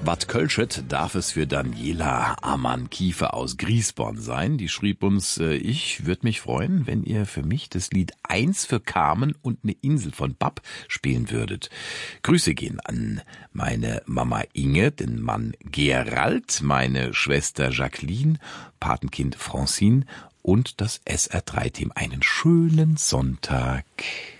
Bad Kölschet darf es für Daniela Amann-Kiefer aus Griesborn sein. Die schrieb uns, ich würde mich freuen, wenn ihr für mich das Lied Eins für Carmen und eine Insel von Bab spielen würdet. Grüße gehen an meine Mama Inge, den Mann Gerald, meine Schwester Jacqueline, Patenkind Francine und das SR3-Team. Einen schönen Sonntag.